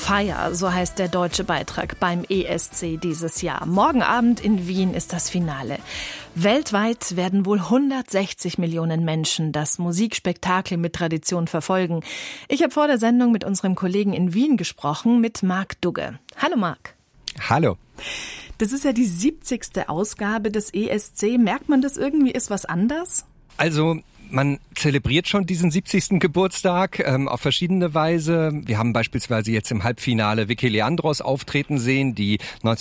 Fire, so heißt der deutsche Beitrag beim ESC dieses Jahr. Morgen Abend in Wien ist das Finale. Weltweit werden wohl 160 Millionen Menschen das Musikspektakel mit Tradition verfolgen. Ich habe vor der Sendung mit unserem Kollegen in Wien gesprochen, mit Marc Dugge. Hallo Marc. Hallo. Das ist ja die 70. Ausgabe des ESC. Merkt man das irgendwie, ist was anders? Also man zelebriert schon diesen 70. Geburtstag auf verschiedene Weise. Wir haben beispielsweise jetzt im Halbfinale Vicky Leandros auftreten sehen, die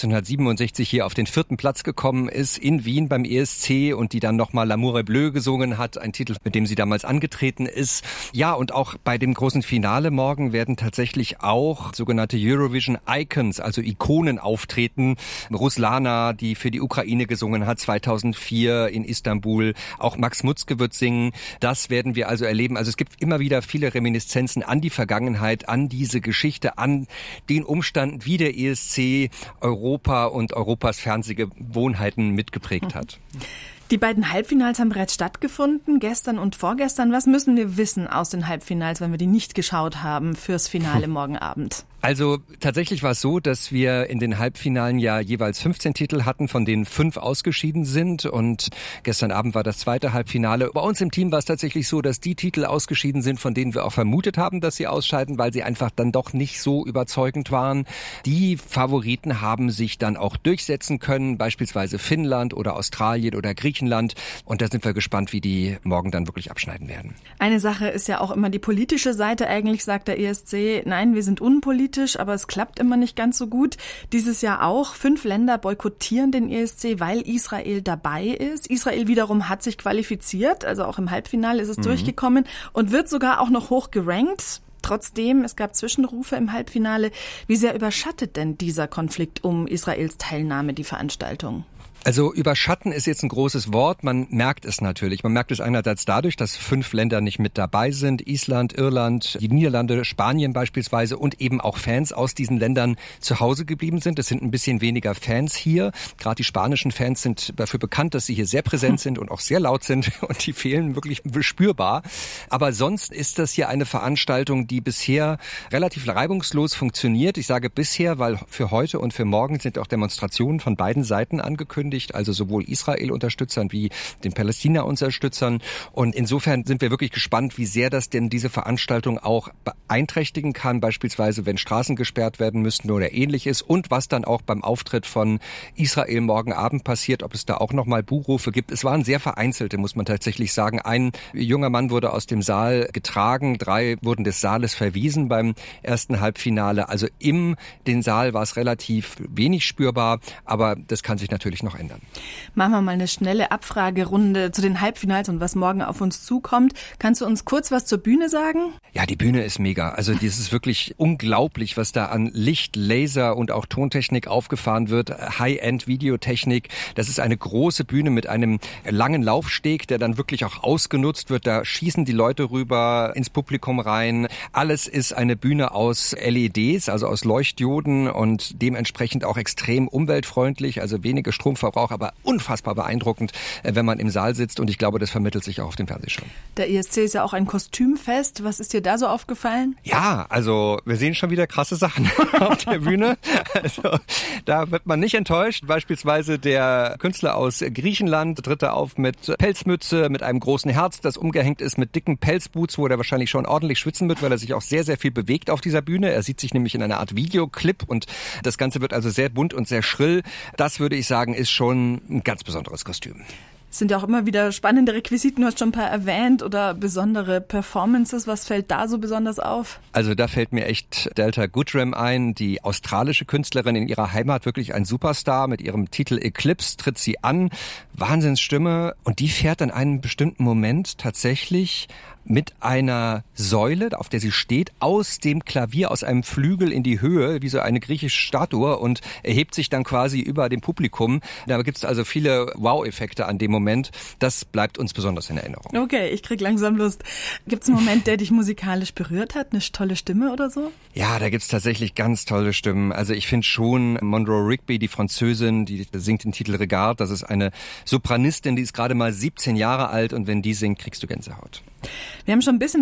1967 hier auf den 4. Platz gekommen ist in Wien beim ESC und die dann nochmal L'amour est bleu gesungen hat, ein Titel, mit dem sie damals angetreten ist. Ja, und auch bei dem großen Finale morgen werden tatsächlich auch sogenannte Eurovision Icons, also Ikonen auftreten. Ruslana, die für die Ukraine gesungen hat 2004 in Istanbul. Auch Max Mutzke wird singen. Das werden wir also erleben. Also es gibt immer wieder viele Reminiszenzen an die Vergangenheit, an diese Geschichte, an den Umstand, wie der ESC Europa und Europas Fernsehgewohnheiten mitgeprägt hat. Die beiden Halbfinals haben bereits stattgefunden, gestern und vorgestern. Was müssen wir wissen aus den Halbfinals, wenn wir die nicht geschaut haben, fürs Finale morgen Abend? Also tatsächlich war es so, dass wir in den Halbfinalen ja jeweils 15 Titel hatten, von denen 5 ausgeschieden sind. Und gestern Abend war das zweite Halbfinale. Bei uns im Team war es tatsächlich so, dass die Titel ausgeschieden sind, von denen wir auch vermutet haben, dass sie ausscheiden, weil sie einfach dann doch nicht so überzeugend waren. Die Favoriten haben sich dann auch durchsetzen können, beispielsweise Finnland oder Australien oder Griechenland. Und da sind wir gespannt, wie die morgen dann wirklich abschneiden werden. Eine Sache ist ja auch immer die politische Seite. Eigentlich sagt der ESC, nein, wir sind unpolitisch, aber es klappt immer nicht ganz so gut. Dieses Jahr auch. 5 Länder boykottieren den ESC, weil Israel dabei ist. Israel wiederum hat sich qualifiziert, also auch im Halbfinale ist es durchgekommen und wird sogar auch noch hoch gerankt. Trotzdem, es gab Zwischenrufe im Halbfinale. Wie sehr überschattet denn dieser Konflikt um Israels Teilnahme die Veranstaltung? Also überschatten ist jetzt ein großes Wort. Man merkt es natürlich. Man merkt es einerseits dadurch, dass 5 Länder nicht mit dabei sind. Island, Irland, die Niederlande, Spanien beispielsweise und eben auch Fans aus diesen Ländern zu Hause geblieben sind. Es sind ein bisschen weniger Fans hier. Gerade die spanischen Fans sind dafür bekannt, dass sie hier sehr präsent sind und auch sehr laut sind und die fehlen wirklich spürbar. Aber sonst ist das hier eine Veranstaltung, die bisher relativ reibungslos funktioniert. Ich sage bisher, weil für heute und für morgen sind auch Demonstrationen von beiden Seiten angekündigt. Also sowohl Israel-Unterstützern wie den Palästina-Unterstützern. Und insofern sind wir wirklich gespannt, wie sehr das denn diese Veranstaltung auch beeinträchtigen kann, beispielsweise wenn Straßen gesperrt werden müssten oder Ähnliches. Und was dann auch beim Auftritt von Israel morgen Abend passiert, ob es da auch nochmal Buhrufe gibt. Es waren sehr vereinzelte, muss man tatsächlich sagen. Ein junger Mann wurde aus dem Saal getragen, 3 wurden des Saales verwiesen beim ersten Halbfinale. Also in den Saal war es relativ wenig spürbar, aber das kann sich natürlich noch ändern. Machen wir mal eine schnelle Abfragerunde zu den Halbfinals und was morgen auf uns zukommt. Kannst du uns kurz was zur Bühne sagen? Ja, die Bühne ist mega. Also das ist wirklich unglaublich, was da an Licht, Laser und auch Tontechnik aufgefahren wird. High-End-Videotechnik. Das ist eine große Bühne mit einem langen Laufsteg, der dann wirklich auch ausgenutzt wird. Da schießen die Leute rüber ins Publikum rein. Alles ist eine Bühne aus LEDs, also aus Leuchtdioden und dementsprechend auch extrem umweltfreundlich, also wenige Stromverbrauch, aber unfassbar beeindruckend, wenn man im Saal sitzt und ich glaube, das vermittelt sich auch auf dem Fernsehschirm. Der ESC ist ja auch ein Kostümfest. Was ist dir da so aufgefallen? Ja, also wir sehen schon wieder krasse Sachen auf der Bühne. Also da wird man nicht enttäuscht. Beispielsweise der Künstler aus Griechenland tritt da auf mit Pelzmütze, mit einem großen Herz, das umgehängt ist mit dicken Pelzboots, wo er wahrscheinlich schon ordentlich schwitzen wird, weil er sich auch sehr, sehr viel bewegt auf dieser Bühne. Er sieht sich nämlich in einer Art Videoclip und das Ganze wird also sehr bunt und sehr schrill. Das würde ich sagen, ist schon ein ganz besonderes Kostüm. Es sind ja auch immer wieder spannende Requisiten, du hast schon ein paar erwähnt, oder besondere Performances. Was fällt da so besonders auf? Also da fällt mir echt Delta Goodrem ein, die australische Künstlerin in ihrer Heimat, wirklich ein Superstar. Mit ihrem Titel Eclipse tritt sie an, Wahnsinnsstimme, und die fährt an einem bestimmten Moment tatsächlich mit einer Säule, auf der sie steht, aus dem Klavier, aus einem Flügel in die Höhe, wie so eine griechische Statue, und erhebt sich dann quasi über dem Publikum. Da gibt es also viele Wow-Effekte an dem Moment. Das bleibt uns besonders in Erinnerung. Okay, ich krieg langsam Lust. Gibt es einen Moment, der dich musikalisch berührt hat? Eine tolle Stimme oder so? Ja, da gibt's tatsächlich ganz tolle Stimmen. Also ich finde schon Monroe Rigby, die Französin, die singt den Titel Regarde. Das ist eine Sopranistin, die ist gerade mal 17 Jahre alt, und wenn die singt, kriegst du Gänsehaut. Wir haben schon ein bisschen